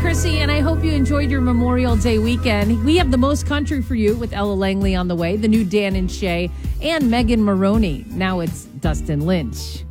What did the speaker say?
Chrissy, and I hope you enjoyed your Memorial Day weekend. We have the most country for you with Ella Langley on the way, the new Dan and Shay, and Megan Maroney. Now it's Dustin Lynch.